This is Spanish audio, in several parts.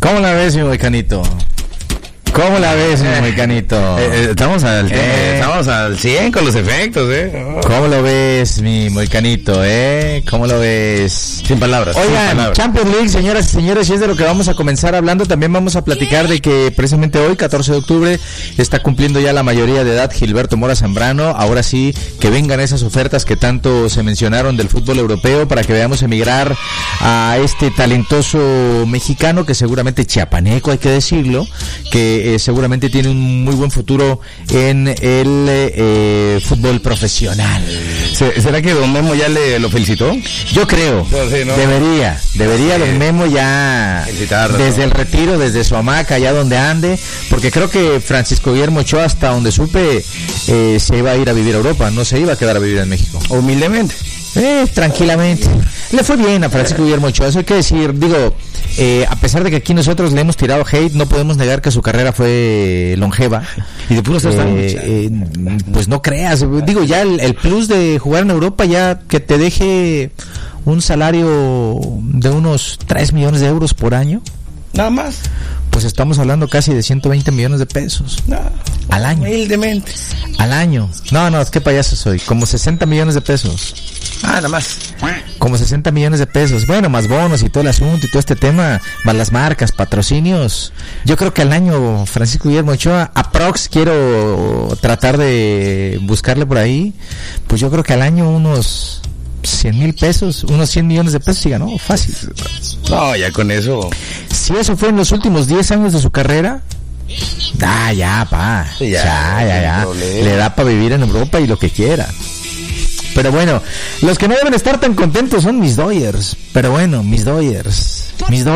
¿Cómo la ves, mi Moicanito? ¿Cómo la ves, mi Moicanito? Estamos al 100 con los efectos, ¿Cómo lo ves, mi Moicanito, ¿Cómo lo ves? Sin palabras. Oigan, Champions League, señoras y señores, y es de lo que vamos a comenzar hablando. También vamos a platicar de que precisamente hoy, 14 de octubre, está cumpliendo ya la mayoría de edad Gilberto Mora Zambrano. Ahora sí, que vengan esas ofertas que tanto se mencionaron del fútbol europeo para que veamos emigrar a este talentoso mexicano, que seguramente chiapaneco, hay que decirlo, que seguramente tiene un muy buen futuro en el fútbol profesional. ¿Será que Don Memo ya lo felicitó? Yo creo, sí, ¿no? Debería Don Memo ya desde el retiro, desde su hamaca, allá donde ande, porque creo que Francisco Guillermo Ochoa, hasta donde supe, se iba a ir a vivir a Europa, no se iba a quedar a vivir en México. Humildemente. Tranquilamente. Le fue bien a Francisco Guillermo Ochoa, eso hay que decir. Digo, a pesar de que aquí nosotros le hemos tirado hate, no podemos negar que su carrera fue longeva. Y de puro pues no creas. Digo, ya el plus de jugar en Europa, ya que te deje un salario de unos 3 millones de euros por año. Nada más. Pues estamos hablando casi de 120 millones de pesos. No, al año. Humildemente. Al año. No, qué payaso soy. Como 60 millones de pesos. Nada más. Como 60 millones de pesos. Bueno, más bonos y todo el asunto y todo este tema, más las marcas, patrocinios. Yo creo que al año, Francisco Guillermo Ochoa, aprox, quiero tratar de buscarle por ahí, pues yo creo que al año unos 100,000 pesos, unos 100 millones de pesos, y ganó fácil. No, ya con eso. Si eso fue en los últimos 10 años de su carrera, ya. Le da para vivir en Europa y lo que quiera. Pero bueno, los que no deben estar tan contentos son mis Dodgers. Pero bueno, mis Dodgers,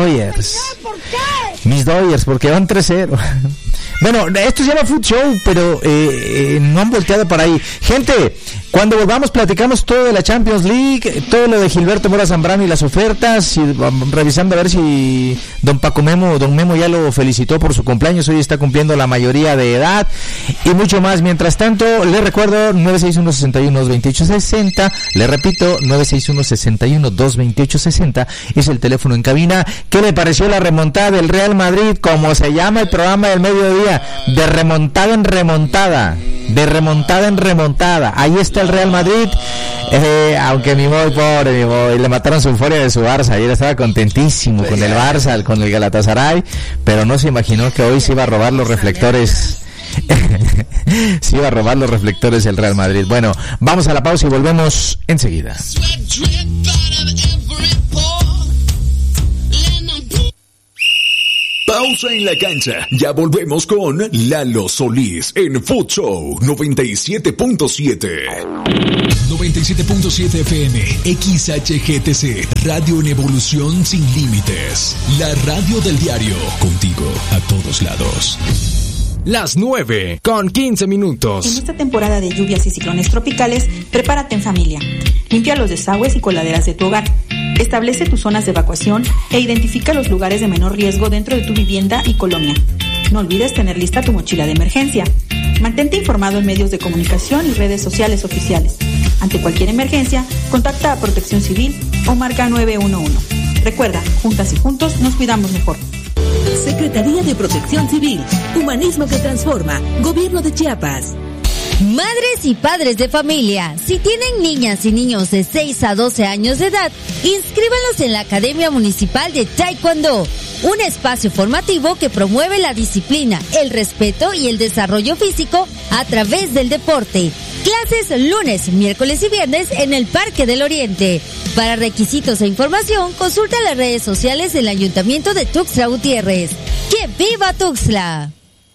porque van 3-0. Bueno, esto se llama Food Show, pero no han volteado para ahí. Gente, cuando volvamos platicamos todo de la Champions League, todo lo de Gilberto Mora Zambrano y las ofertas, y revisando a ver si Don Memo ya lo felicitó por su cumpleaños, hoy está cumpliendo la mayoría de edad, y mucho más. Mientras tanto, les recuerdo 961-61-2860, le repito, 961-61-2860 es el teléfono en cabina. ¿Qué le pareció la remontada del Real Madrid? Como se llama el programa del mediodía, de remontada en remontada, ahí está el Real Madrid, aunque mi Moy, le mataron su euforia de su Barça. Ayer estaba contentísimo con el Barça, con el Galatasaray, pero no se imaginó que hoy se iba a robar los reflectores. Se iba a robar los reflectores el Real Madrid. Bueno, vamos a la pausa y volvemos enseguida. Pausa en la cancha. Ya volvemos con Lalo Solís en Food Show 97.7. 97.7 FM, XHGTC, Radio en Evolución Sin Límites. La radio del diario, contigo a todos lados. Las 9:15. En esta temporada de lluvias y ciclones tropicales, prepárate en familia. Limpia los desagües y coladeras de tu hogar. Establece tus zonas de evacuación e identifica los lugares de menor riesgo dentro de tu vivienda y colonia. No olvides tener lista tu mochila de emergencia. Mantente informado en medios de comunicación y redes sociales oficiales. Ante cualquier emergencia, contacta a Protección Civil o marca 911. Recuerda, juntas y juntos nos cuidamos mejor. Secretaría de Protección Civil, Humanismo que Transforma, Gobierno de Chiapas. Madres y padres de familia, si tienen niñas y niños de 6 a 12 años de edad, inscríbanlos en la Academia Municipal de Taekwondo, un espacio formativo que promueve la disciplina, el respeto y el desarrollo físico a través del deporte. Clases lunes, miércoles y viernes en el Parque del Oriente. Para requisitos e información, consulta las redes sociales del Ayuntamiento de Tuxtla Gutiérrez. ¡Que viva Tuxtla!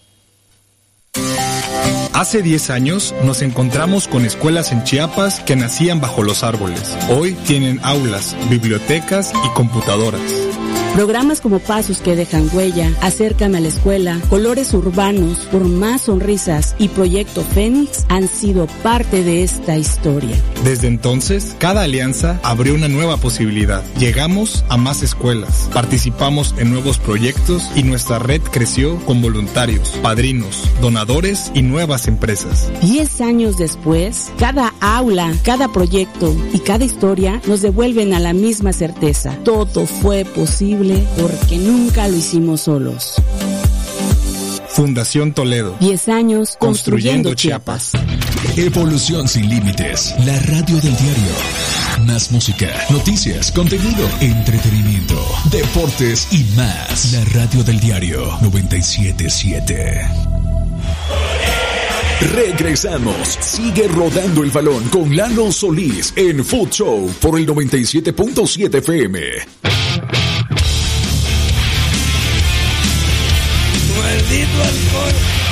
Hace 10 años nos encontramos con escuelas en Chiapas que nacían bajo los árboles. Hoy tienen aulas, bibliotecas y computadoras. Programas como Pasos que dejan huella, Acércame a la escuela, Colores urbanos, Por más sonrisas y Proyecto Fénix han sido parte de esta historia. Desde entonces, cada alianza abrió una nueva posibilidad. Llegamos a más escuelas, participamos en nuevos proyectos y nuestra red creció con voluntarios, padrinos, donadores y nuevas empresas. 10 años después, cada aula, cada proyecto y cada historia nos devuelven a la misma certeza. Todo fue posible porque nunca lo hicimos solos. Fundación Toledo. 10 años construyendo Chiapas. Evolución sin límites. La radio del diario. Más música, noticias, contenido, entretenimiento, deportes y más. La radio del diario 97.7. Regresamos. Sigue rodando el balón con Lalo Solís en Food Show por el 97.7 FM. Maldito alcohol.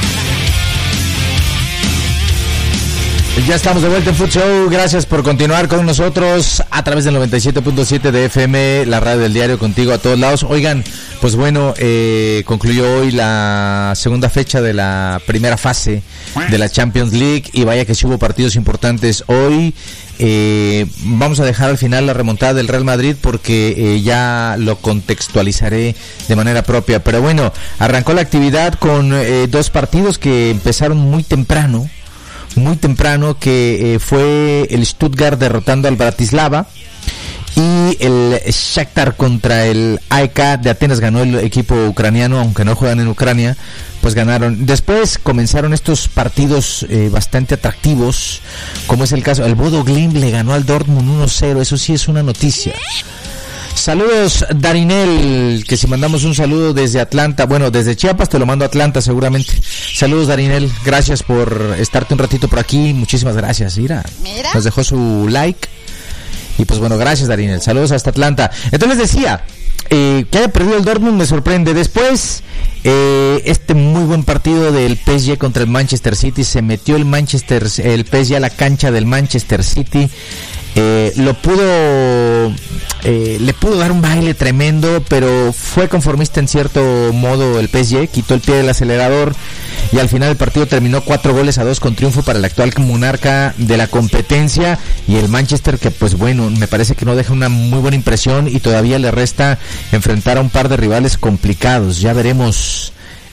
Ya estamos de vuelta en Food Show. Gracias por continuar con nosotros a través del 97.7 de FM, la radio del diario, contigo a todos lados. Oigan, pues bueno, concluyó hoy la segunda fecha de la primera fase de la Champions League y vaya que sí hubo partidos importantes hoy. Vamos a dejar al final la remontada del Real Madrid porque ya lo contextualizaré de manera propia. Pero bueno, arrancó la actividad con dos partidos que empezaron muy temprano, que fue el Stuttgart derrotando al Bratislava y el Shakhtar contra el AEK de Atenas. Ganó el equipo ucraniano, aunque no juegan en Ucrania, pues ganaron. Después comenzaron estos partidos bastante atractivos, como es el caso, el Bodo Glimt le ganó al Dortmund 1-0, eso sí es una noticia. Saludos Darinel, que si mandamos un saludo desde Atlanta, bueno, desde Chiapas te lo mando a Atlanta seguramente. Saludos Darinel, gracias por estarte un ratito por aquí, muchísimas gracias. Mira. Nos dejó su like y pues bueno, gracias Darinel, saludos hasta Atlanta. Entonces decía, que haya perdido el Dortmund me sorprende. Después, este muy buen partido del PSG contra el Manchester City, se metió el PSG a la cancha del Manchester City. Le pudo dar un baile tremendo, pero fue conformista en cierto modo el PSG, quitó el pie del acelerador y al final el partido terminó 4-2 con triunfo para el actual monarca de la competencia, y el Manchester, que pues bueno, me parece que no deja una muy buena impresión y todavía le resta enfrentar a un par de rivales complicados. Ya veremos.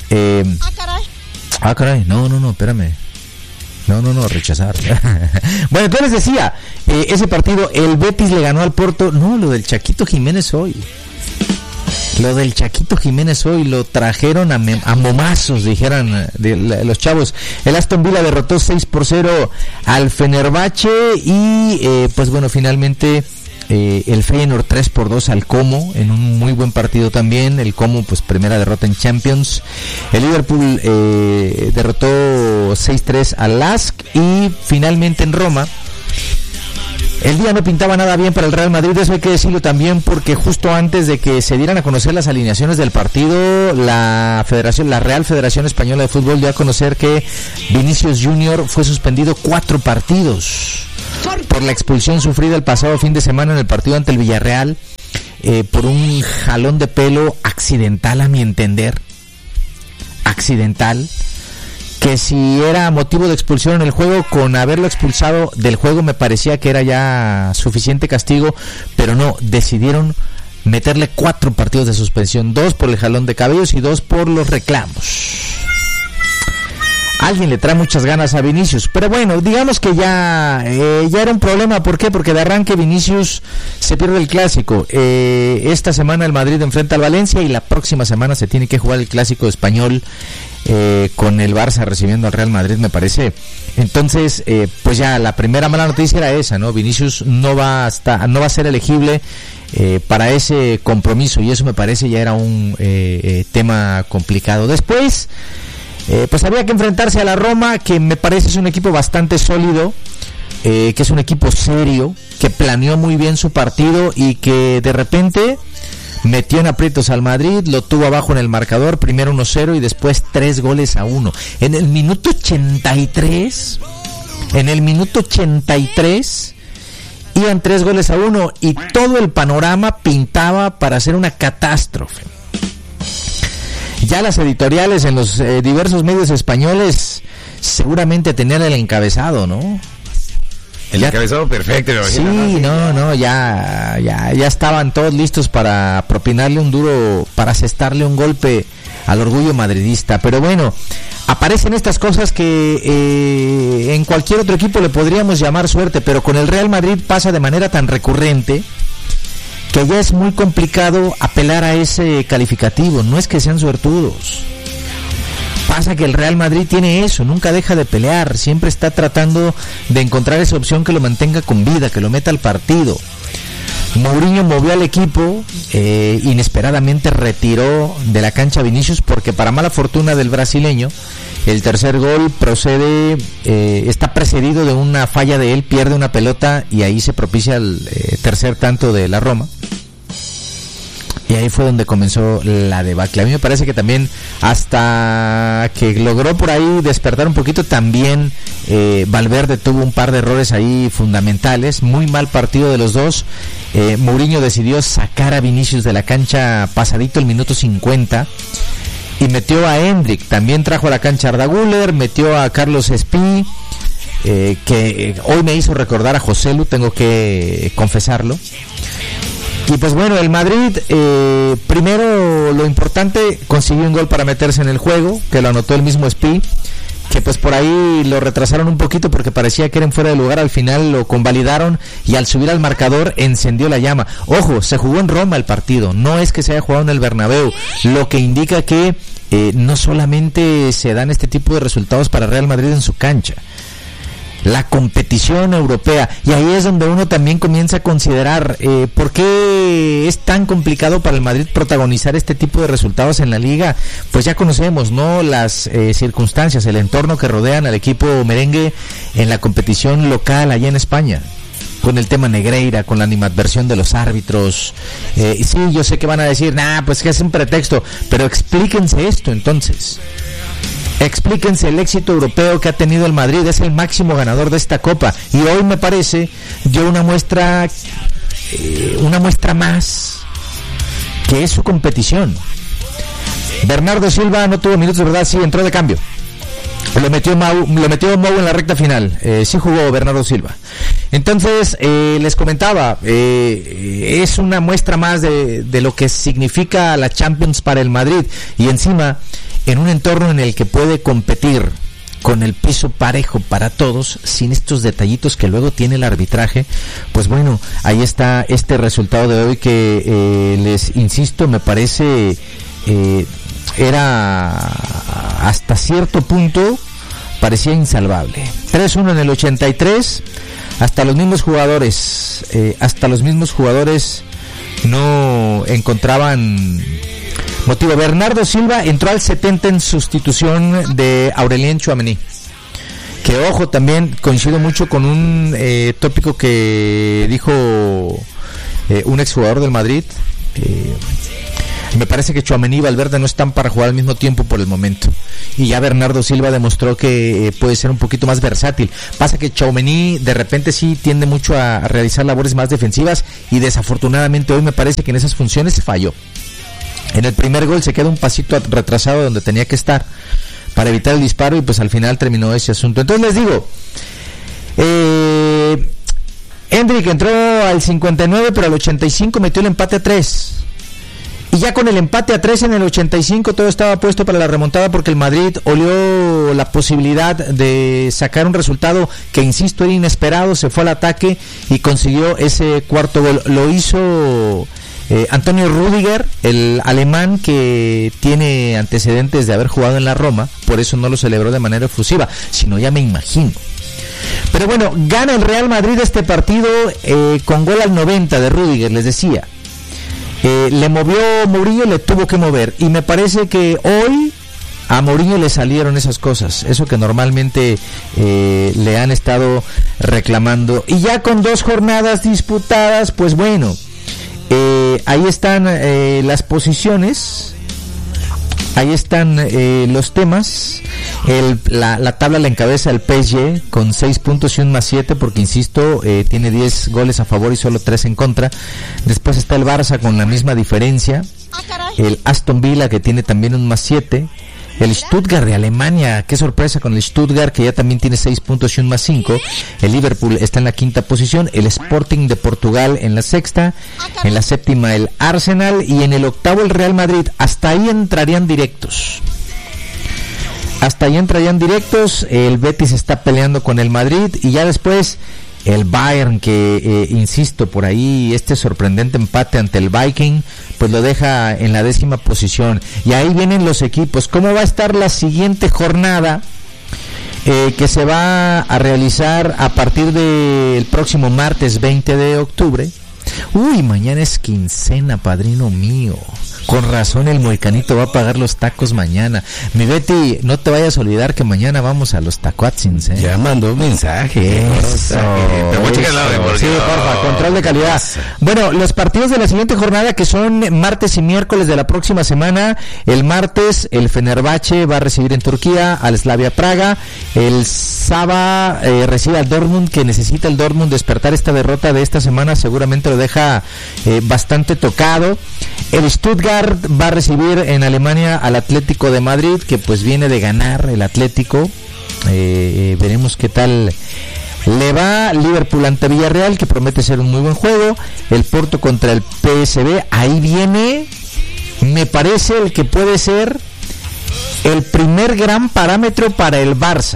Caray, no, espérame. No, rechazar. Bueno, entonces decía, ese partido, el Betis le ganó al Porto. No, lo del Chaquito Jiménez hoy lo trajeron a momazos, dijeran los chavos. El Aston Villa derrotó 6-0 al Fenerbahce y pues bueno, finalmente el Feyenoord 3-2 al Como, en un muy buen partido también. El Como, pues primera derrota en Champions. El Liverpool derrotó 6-3 al Lask. Y finalmente en Roma, el día no pintaba nada bien para el Real Madrid. Eso hay que decirlo también, porque justo antes de que se dieran a conocer las alineaciones del partido, la Real Federación Española de Fútbol dio a conocer que Vinicius Junior fue suspendido 4 partidos por la expulsión sufrida el pasado fin de semana en el partido ante el Villarreal, por un jalón de pelo accidental, a mi entender, que si era motivo de expulsión en el juego, con haberlo expulsado del juego me parecía que era ya suficiente castigo, pero no, decidieron meterle 4 partidos de suspensión, 2 por el jalón de cabellos y 2 por los reclamos. Alguien le trae muchas ganas a Vinicius, pero bueno, digamos que ya era un problema. ¿Por qué? Porque de arranque Vinicius se pierde el clásico. Esta semana el Madrid enfrenta al Valencia y la próxima semana se tiene que jugar el clásico español, con el Barça recibiendo al Real Madrid, me parece. Entonces, pues ya la primera mala noticia era esa, ¿no? Vinicius no va a ser elegible para ese compromiso, y eso me parece ya era un tema complicado. Después, pues había que enfrentarse a la Roma, que me parece es un equipo bastante sólido, que es un equipo serio, que planeó muy bien su partido y que de repente metió en aprietos al Madrid, lo tuvo abajo en el marcador, primero 1-0 y después 3-1. En el minuto 83, iban 3-1 y todo el panorama pintaba para ser una catástrofe. Ya las editoriales en los diversos medios españoles seguramente tenían el encabezado, ¿no? El encabezado perfecto. Sí, ya estaban todos listos para propinarle un duro, para asestarle un golpe al orgullo madridista. Pero bueno, aparecen estas cosas que en cualquier otro equipo le podríamos llamar suerte, pero con el Real Madrid pasa de manera tan recurrente que ya es muy complicado apelar a ese calificativo. No es que sean suertudos. Pasa que el Real Madrid tiene eso, nunca deja de pelear, siempre está tratando de encontrar esa opción que lo mantenga con vida, que lo meta al partido. Mourinho movió al equipo, inesperadamente retiró de la cancha a Vinicius, porque para mala fortuna del brasileño, el tercer gol está precedido de una falla de él, pierde una pelota y ahí se propicia el tercer tanto de la Roma. Y ahí fue donde comenzó la debacle. A mí me parece que también hasta que logró por ahí despertar un poquito, también Valverde tuvo un par de errores ahí fundamentales. Muy mal partido de los dos. Mourinho decidió sacar a Vinicius de la cancha pasadito el minuto 50 y metió a Endrick. También trajo a la cancha a Arda Güler, metió a Carlos Espí, que hoy me hizo recordar a José Lu, tengo que confesarlo. Y pues bueno, el Madrid, primero lo importante, consiguió un gol para meterse en el juego, que lo anotó el mismo Espí, que pues por ahí lo retrasaron un poquito porque parecía que eran fuera de lugar, al final lo convalidaron y al subir al marcador encendió la llama. Ojo, se jugó en Roma el partido, no es que se haya jugado en el Bernabéu, lo que indica que no solamente se dan este tipo de resultados para Real Madrid en su cancha. La competición europea, y ahí es donde uno también comienza a considerar por qué es tan complicado para el Madrid protagonizar este tipo de resultados en la liga. Pues ya conocemos, ¿no?, las circunstancias, el entorno que rodean al equipo merengue en la competición local allá en España, con el tema Negreira, con la animadversión de los árbitros. Sí, yo sé que van a decir, pues que es un pretexto, pero explíquense esto entonces. Explíquense el éxito europeo que ha tenido el Madrid, es el máximo ganador de esta Copa, y hoy me parece dio una muestra más que es su competición. Bernardo Silva no tuvo minutos, ¿verdad? Sí, entró de cambio. Lo metió Mau en la recta final. Sí jugó Bernardo Silva. Entonces, les comentaba, es una muestra más de lo que significa la Champions para el Madrid, y encima en un entorno en el que puede competir con el piso parejo para todos, sin estos detallitos que luego tiene el arbitraje. Pues bueno, ahí está este resultado de hoy que les insisto, me parece era hasta cierto punto parecía insalvable. 3-1 en el 83, hasta los mismos jugadores no encontraban motivo. Bernardo Silva entró al 70 en sustitución de Aurelien Tchouaméni, que ojo, también coincido mucho con un tópico que dijo un exjugador del Madrid. Me parece que Tchouaméni y Valverde no están para jugar al mismo tiempo por el momento, y ya Bernardo Silva demostró que puede ser un poquito más versátil. Pasa que Tchouaméni de repente sí tiende mucho a realizar labores más defensivas, y desafortunadamente hoy me parece que en esas funciones falló. En el primer gol se queda un pasito retrasado donde tenía que estar para evitar el disparo, y pues al final terminó ese asunto. Entonces les digo, Endrick entró al 59, pero al 85 metió el empate a 3. Y ya con el empate a 3 en el 85 todo estaba puesto para la remontada, porque el Madrid olió la posibilidad de sacar un resultado que, insisto, era inesperado. Se fue al ataque y consiguió ese cuarto gol. Lo hizo Antonio Rüdiger, el alemán, que tiene antecedentes de haber jugado en la Roma, por eso no lo celebró de manera efusiva, sino ya me imagino. Pero bueno, gana el Real Madrid este partido con gol al 90 de Rüdiger, les decía. Le movió Mourinho, le tuvo que mover, y me parece que hoy a Mourinho le salieron esas cosas, eso que normalmente le han estado reclamando. Y ya con 2 jornadas disputadas, pues bueno, ahí están las posiciones, ahí están los temas. La tabla la encabeza el PSG con 6 puntos y un +7, porque insisto, tiene 10 goles a favor y solo 3 en contra. Después está el Barça con la misma diferencia, el Aston Villa, que tiene también un +7, El Stuttgart de Alemania, qué sorpresa con el Stuttgart, que ya también tiene 6 puntos y un más 5. El Liverpool está en la quinta posición, el Sporting de Portugal en la sexta, en la séptima el Arsenal y en el octavo el Real Madrid. Hasta ahí entrarían directos. El Betis está peleando con el Madrid y ya después el Bayern, que insisto, por ahí este sorprendente empate ante el Viking pues lo deja en la 10ª posición. Y ahí vienen los equipos. ¿Cómo va a estar la siguiente jornada que se va a realizar a partir del próximo martes 20 de octubre? Uy, mañana es quincena, padrino mío. Con razón el moicanito va a pagar los tacos mañana. Mi Betty, no te vayas a olvidar que mañana vamos a los tacuatzins, ¿eh? Ya mandó mensaje. Eso. Pero voy a checar Sí, porfa, control de calidad. Bueno, los partidos de la siguiente jornada, que son martes y miércoles de la próxima semana. El martes, el Fenerbahce va a recibir en Turquía al Slavia Praga. El sábado recibe al Dortmund, que necesita el Dortmund despertar esta derrota de esta semana. Seguramente lo deja bastante tocado. El Stuttgart va a recibir en Alemania al Atlético de Madrid, que pues viene de ganar el Atlético. Veremos qué tal le va. Liverpool ante Villarreal, que promete ser un muy buen juego. El Porto contra el PSV. Ahí viene, me parece, el que puede ser el primer gran parámetro para el Barça.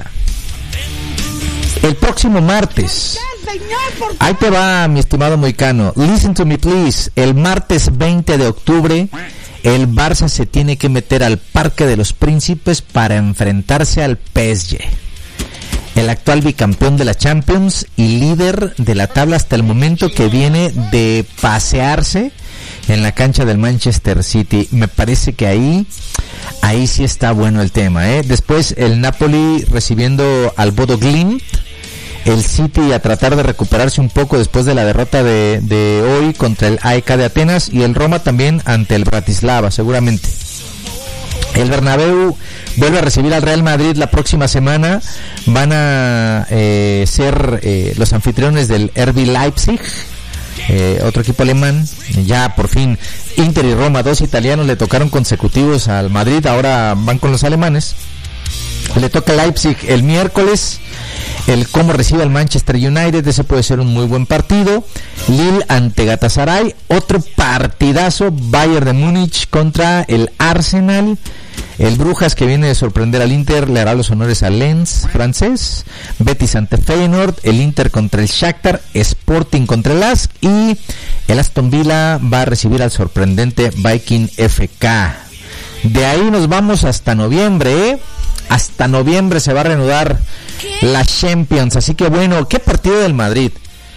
El próximo martes. Ahí te va, mi estimado moicano. Listen to me, please. El martes 20 de octubre, el Barça se tiene que meter al Parque de los Príncipes para enfrentarse al PSG, el actual bicampeón de la Champions y líder de la tabla hasta el momento, que viene de pasearse en la cancha del Manchester City. Me parece que ahí sí está bueno el tema, ¿eh? Después el Napoli recibiendo al Bodo Glimt. El City a tratar de recuperarse un poco después de la derrota de hoy contra el AEK de Atenas, y el Roma también ante el Bratislava, seguramente. El Bernabéu vuelve a recibir al Real Madrid la próxima semana. Van a ser los anfitriones del RB Leipzig, otro equipo alemán. Ya por fin Inter y Roma, 2 italianos, le tocaron consecutivos al Madrid, ahora van con los alemanes. Le toca a Leipzig el miércoles. El cómo recibe al Manchester United, ese puede ser un muy buen partido. Lille ante Galatasaray, otro partidazo. Bayern de Múnich contra el Arsenal. El Brujas, que viene de sorprender al Inter, le hará los honores al Lens francés. Betis ante Feyenoord, el Inter contra el Shakhtar, Sporting contra el ASK, y el Aston Villa va a recibir al sorprendente Viking FK. De ahí nos vamos hasta noviembre, ¿eh? Hasta noviembre se va a reanudar la Champions, así que bueno, qué partido del Madrid.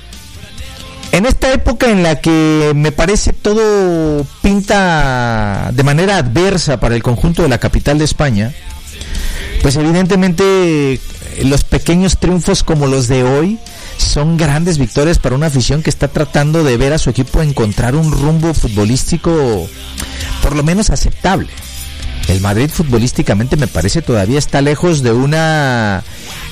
En esta época en la que me parece todo pinta de manera adversa para el conjunto de la capital de España, pues evidentemente los pequeños triunfos como los de hoy son grandes victorias para una afición que está tratando de ver a su equipo encontrar un rumbo futbolístico por lo menos aceptable. El Madrid futbolísticamente me parece todavía está lejos de una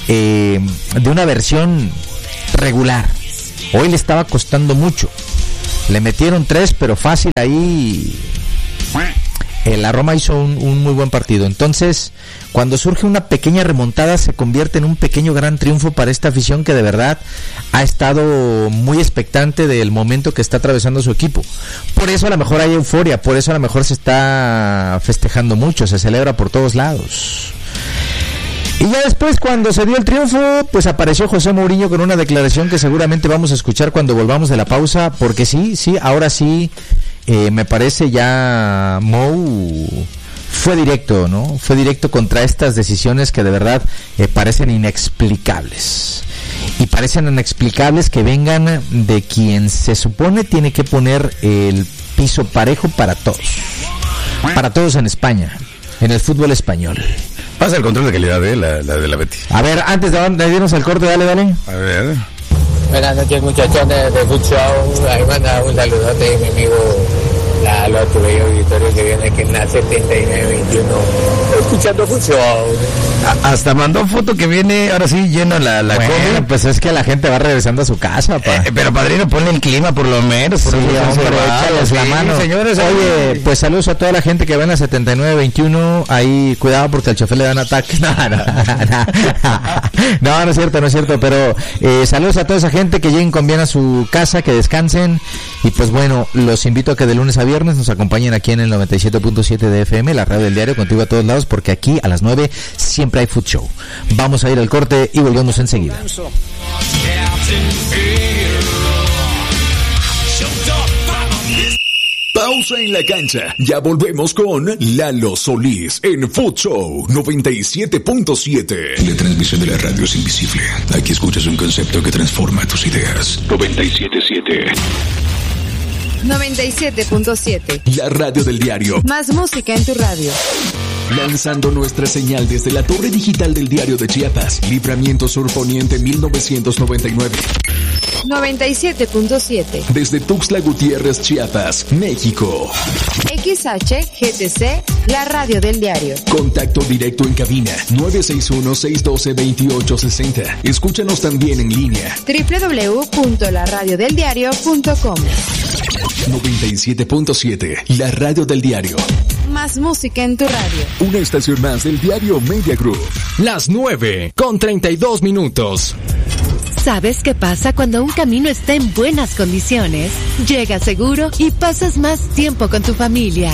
versión regular. Hoy le estaba costando mucho. Le metieron 3, pero fácil ahí. La Roma hizo un muy buen partido. Entonces, cuando surge una pequeña remontada, se convierte en un pequeño gran triunfo para esta afición que de verdad ha estado muy expectante del momento que está atravesando su equipo. Por eso a lo mejor hay euforia, por eso a lo mejor se está festejando mucho, se celebra por todos lados. Y ya después, cuando se dio el triunfo, pues apareció José Mourinho con una declaración que seguramente vamos a escuchar cuando volvamos de la pausa, porque sí, ahora sí, me parece ya Mou fue directo, ¿no? Fue directo contra estas decisiones que de verdad parecen inexplicables. Y parecen inexplicables que vengan de quien se supone tiene que poner el piso parejo para todos en España, en el fútbol español. Pasa el control de calidad de la Betis. A ver, antes de irnos al corte, dale. A ver. Buenas noches, muchachones de Futsal. Ahí manda un saludote, mi amigo Lalo, a tu bello auditorio que viene aquí en la 7921, escuchando Futsal. Hasta mandó foto que viene, ahora sí, lleno la Bueno, pues es que la gente va regresando a su casa, pa. pero padrino, ponle el clima por lo menos. Sí, hombre, échales la mano. Señores, oye, pues saludos a toda la gente que va en la 7921. Ahí, cuidado porque al chofer le dan ataque. No, no es cierto, pero saludos a toda esa gente, que lleguen con bien a su casa, que descansen. Y pues bueno, los invito a que de lunes a viernes nos acompañen aquí en el 97.7 de FM, la radio del diario, contigo a todos lados, porque aquí a las 9 siempre hay Food Show. Vamos a ir al corte y volvemos enseguida. Pausa en la cancha. Ya volvemos con Lalo Solís en Food Show 97.7. La transmisión de la radio es invisible. Aquí escuchas un concepto que transforma tus ideas. 97.7. 97.7. La radio del diario. Más música en tu radio. Lanzando nuestra señal desde la torre digital del diario de Chiapas. Libramiento Sur Poniente 1999. 97.7. Desde Tuxtla Gutiérrez, Chiapas, México. XHGTC, la radio del diario. Contacto directo en cabina 961-612-2860. Escúchanos también en línea. www.laradiodeldiario.com. 97.7, la radio del diario. Más música en tu radio. Una estación más del diario Media Group. Las 9:32. ¿Sabes qué pasa cuando un camino está en buenas condiciones? Llegas seguro y pasas más tiempo con tu familia.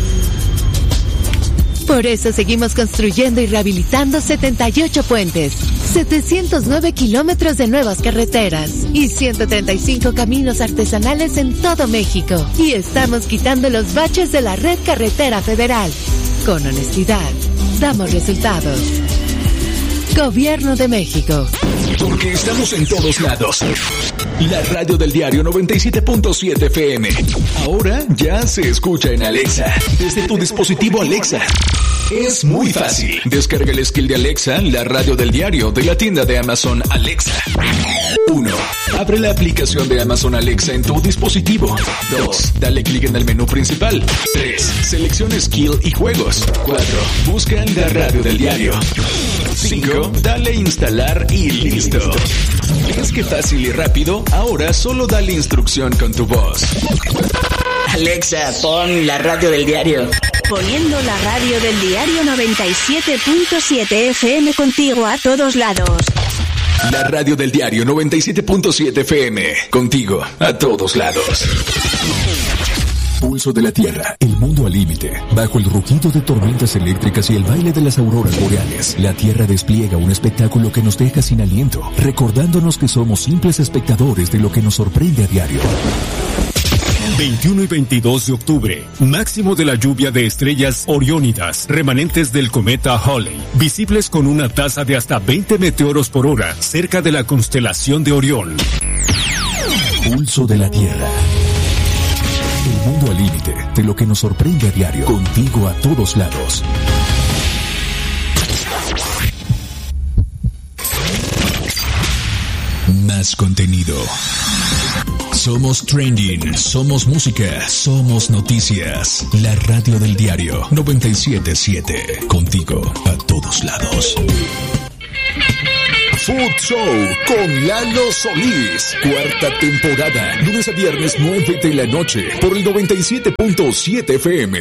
Por eso seguimos construyendo y rehabilitando 78 puentes, 709 kilómetros de nuevas carreteras y 135 caminos artesanales en todo México. Y estamos quitando los baches de la red carretera federal. Con honestidad, damos resultados. Gobierno de México. Porque estamos en todos lados. La radio del diario 97.7 FM. Ahora ya se escucha en Alexa. Desde tu dispositivo Alexa. Es muy fácil. Descarga el skill de Alexa, la radio del diario, de la tienda de Amazon Alexa. 1. Abre la aplicación de Amazon Alexa en tu dispositivo. 2. Dale clic en el menú principal. 3. Selecciona skill y juegos. 4. Busca la radio del diario. 5. Dale instalar y listo. ¿Ves qué fácil y rápido? Ahora solo dale instrucción con tu voz. Alexa, pon la radio del diario. Poniendo la radio del diario 97.7 FM contigo a todos lados. La radio del diario 97.7 FM. Contigo a todos lados. Pulso de la Tierra, el mundo al límite. Bajo el rugido de tormentas eléctricas y el baile de las auroras boreales, la Tierra despliega un espectáculo que nos deja sin aliento, recordándonos que somos simples espectadores de lo que nos sorprende a diario. 21 y 22 de octubre, máximo de la lluvia de estrellas oriónidas, remanentes del cometa Halley, visibles con una tasa de hasta 20 meteoros por hora cerca de la constelación de Orión. Pulso de la Tierra. El mundo al límite de lo que nos sorprende a diario. Contigo a todos lados. Más contenido. Somos trending, somos música, somos noticias. La radio del diario 97.7. Contigo a todos lados. Food Show con Lalo Solís. Cuarta temporada. Lunes a viernes 9 de la noche. Por el 97.7 FM.